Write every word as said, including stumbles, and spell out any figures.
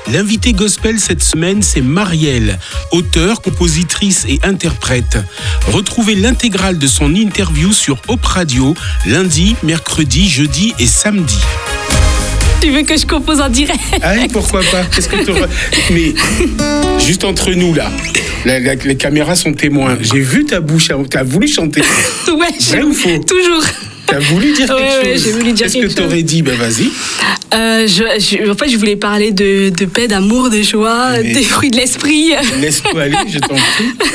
L'invité gospel cette semaine, c'est Marielle, auteure, compositrice et interprète. Retrouvez l'intégrale de son interview sur Hope Radio, lundi, mercredi, jeudi et samedi. Tu veux que je compose en direct? Ah oui, pourquoi pas? Qu'est-ce que t'auras... Mais juste entre nous là, la, la, les caméras sont témoins. J'ai vu ta bouche, t'as voulu chanter. Ouais, Vrai ou faux? Toujours. T'as voulu dire ouais, quelque ouais, chose. J'ai voulu dire Qu'est-ce quelque que t'aurais chose. dit? Ben vas-y. Euh, je, je, en fait, je voulais parler de, de paix, d'amour, de joie, Mais... des fruits de l'esprit. Laisse-toi aller, je t'en prie.